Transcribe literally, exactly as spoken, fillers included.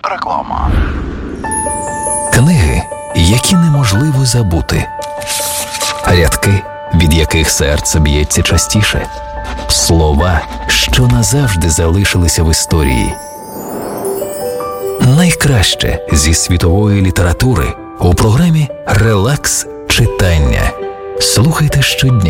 Реклама. Книги, які неможливо забути. Рядки, від яких серце б'ється частіше. Слова, що назавжди залишилися в історії. Найкраще зі світової літератури у програмі «Релакс читання». Слухайте щодня.